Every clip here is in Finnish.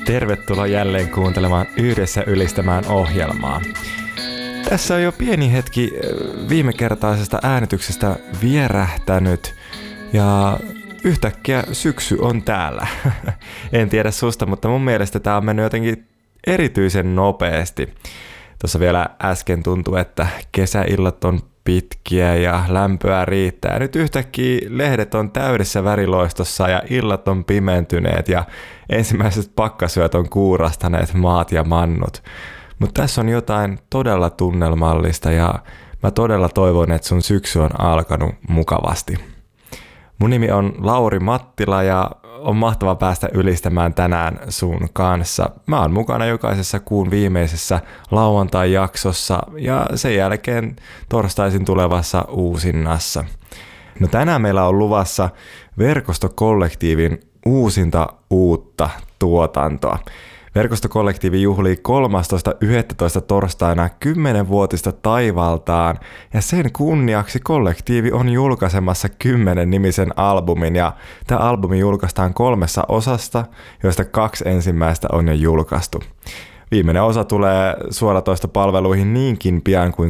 Tervetuloa jälleen kuuntelemaan Yhdessä ylistämään ohjelmaa. Tässä on jo pieni hetki viimekertaisesta äänityksestä vierähtänyt ja yhtäkkiä syksy on täällä. En tiedä susta, mutta mun mielestä tää on mennyt jotenkin erityisen nopeasti. Tuossa vielä äsken tuntui, että kesäillat on pitkiä ja lämpöä riittää. Ja nyt yhtäkkiä lehdet on täydessä väriloistossa ja illat on pimentyneet ja ensimmäiset pakkasyöt on kuurastaneet maat ja mannut. Mutta tässä on jotain todella tunnelmallista ja mä todella toivon, että sun syksy on alkanut mukavasti. Mun nimi on Lauri Mattila ja on mahtava päästä ylistämään tänään sun kanssa. Mä oon mukana jokaisessa kuun viimeisessä lauantai-jaksossa ja sen jälkeen torstaisin tulevassa uusinnassa. No tänään meillä on luvassa Verkostokollektiivin uusinta uutta tuotantoa. Verkostokollektiivi juhlii 13.11. torstaina 10-vuotista taivaltaan ja sen kunniaksi kollektiivi on julkaisemassa 10-nimisen albumin ja tämä albumi julkaistaan 3 osasta, joista 2 ensimmäistä on jo julkaistu. Viimeinen osa tulee suoratoistopalveluihin niinkin pian kuin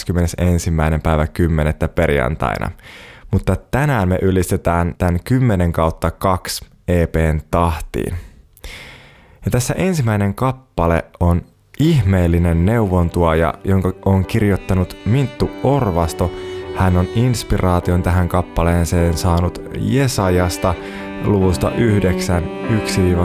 31.10. perjantaina. Mutta tänään me ylistetään tämän 10/2 EP:n tahtiin. Ja tässä ensimmäinen kappale on ihmeellinen neuvontuoja, jonka on kirjoittanut Minttu Orvasto. Hän on inspiraation tähän kappaleeseen saanut Jesajasta luvusta 9,